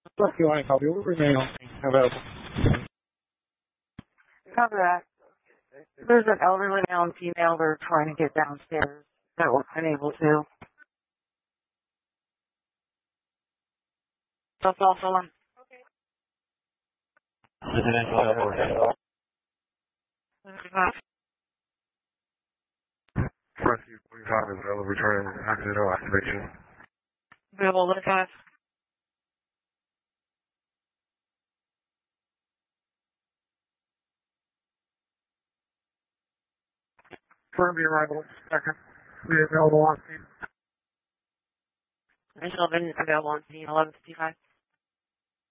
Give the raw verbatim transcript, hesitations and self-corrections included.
Rescue line copy. Will remain on available. Copy that. There's an elderly male and female. They're trying to get downstairs. That we're unable to. That's all for one. Rescue forty-five is available. Returning accidental activation. Available with us. Confirm the arrival. Second. We available on scene. There's eleven available on scene, eleven fifty-five.